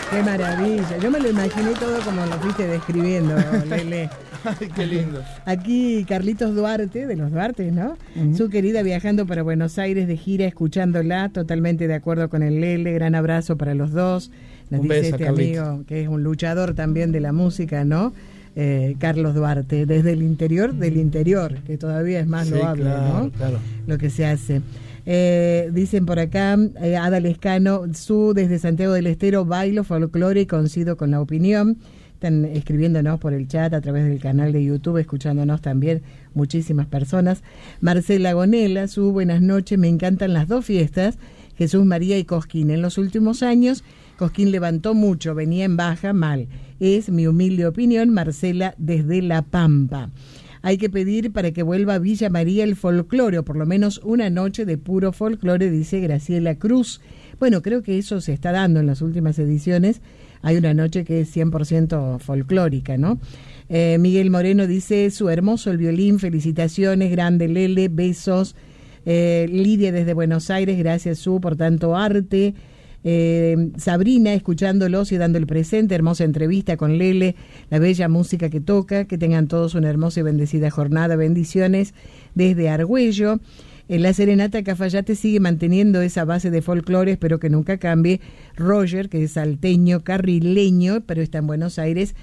Qué maravilla. Yo me lo imaginé todo como lo fuiste describiendo, Lele. Ay, qué lindo. Aquí Carlitos Duarte, de los Duartes, ¿no? Su querida viajando para Buenos Aires de gira, escuchándola, totalmente de acuerdo con el Lele. Gran abrazo para los dos. Nos Un dice beso, este Carlitos. amigo que es un luchador también de la música, ¿no? Carlos Duarte, desde el interior del interior, que todavía es más Sí, loable, claro, ¿no? claro. Lo que se hace. Dicen por acá, Ada Lescano, desde Santiago del Estero, bailo folclore y coincido con la opinión. Están escribiéndonos por el chat a través del canal de YouTube, escuchándonos también muchísimas personas. Marcela Gonela, buenas noches, me encantan las dos fiestas, Jesús María y Cosquín. En los últimos años, Cosquín levantó mucho, venía en baja, mal. Es mi humilde opinión, Marcela desde La Pampa. Hay que pedir para que vuelva a Villa María el folclore, o por lo menos una noche de puro folclore, dice Graciela Cruz. Bueno, creo que eso se está dando en las últimas ediciones. Hay una noche que es 100% folclórica, ¿no? Miguel Moreno dice, su hermoso el violín, felicitaciones, grande Lele, besos. Lidia desde Buenos Aires, gracias por tanto arte. Sabrina, escuchándolos y dando el presente, hermosa entrevista con Lele, la bella música que toca, que tengan todos una hermosa y bendecida jornada, bendiciones desde Argüello. La Serenata Cafayate sigue manteniendo esa base de folclore, espero que nunca cambie. Roger, que es salteño, carrileño, pero está en Buenos Aires,